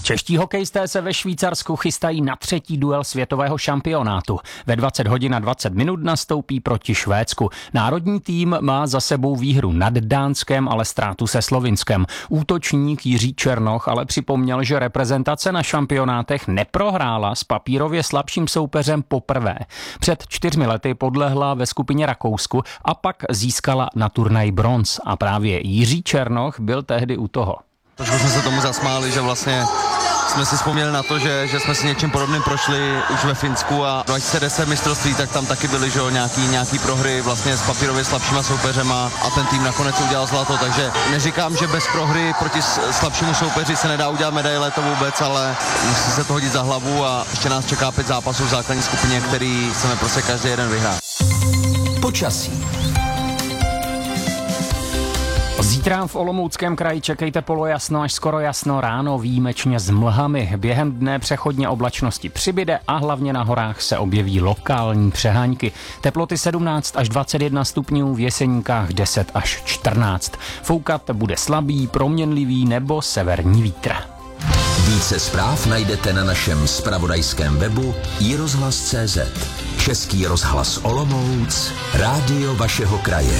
Čeští hokejisté se ve Švýcarsku chystají na třetí duel světového šampionátu. Ve 20 hodin a 20 minut nastoupí proti Švédsku. Národní tým má za sebou výhru nad Dánskem, ale ztrátu se Slovinskem. Útočník Jiří Černoch ale připomněl, že reprezentace na šampionátech neprohrála s papírově slabším soupeřem poprvé. Před 4 lety podlehla ve skupině Rakousku a pak získala na turnaji bronz. A právě Jiří Černoch byl tehdy u toho. Trošku jsme se tomu zasmáli, že vlastně jsme si vzpomněli na to, že jsme si něčím podobným prošli už ve Finsku a 2010 mistrovství, tak tam taky byly že nějaký prohry vlastně s papírově slabšíma soupeřema a ten tým nakonec udělal zlato, takže neříkám, že bez prohry proti slabšímu soupeři se nedá udělat medaile, to vůbec, ale musí se to hodit za hlavu a ještě nás čeká 5 zápasů v základní skupině, který chceme prostě každý jeden vyhrát. Počasí. Zítra v Olomouckém kraji čekejte polojasno až skoro jasno, ráno výjimečně s mlhami. Během dne přechodně oblačnosti přibyde a hlavně na horách se objeví lokální přeháňky. Teploty 17 až 21 stupňů, v Jeseníkách 10 až 14. Foukat bude slabý, proměnlivý nebo severní vítr. Více zpráv najdete na našem zpravodajském webu iRozhlas.cz. Český rozhlas Olomouc, rádio vašeho kraje.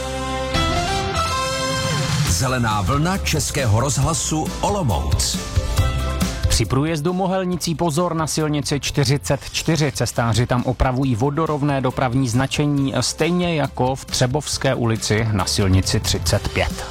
Zelená vlna Českého rozhlasu Olomouc. Při průjezdu Mohelnicí pozor na silnici 44. Cestáři tam opravují vodorovné dopravní značení, stejně jako v Třebovské ulici na silnici 35.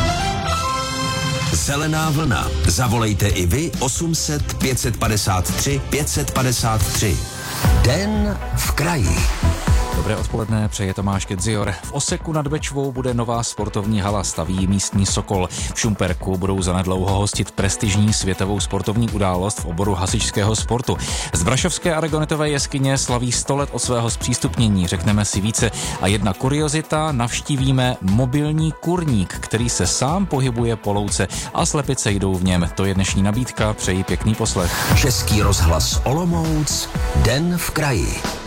Zelená vlna. Zavolejte i vy 800 553 553. Den v kraji. Dobré odpoledne, přeje Tomáš Kedzior. V Oseku nad Bečvou bude nová sportovní hala, staví místní Sokol. V Šumperku budou zanedlouho hostit prestižní světovou sportovní událost v oboru hasičského sportu. Z Brašovské Aragonetové jeskyně slaví 100 let od svého zpřístupnění, řekneme si více. A jedna kuriozita, navštívíme mobilní kurník, který se sám pohybuje po louce a slepice jdou v něm. To je dnešní nabídka, přeji pěkný poslech. Český rozhlas Olomouc, Den v kraji.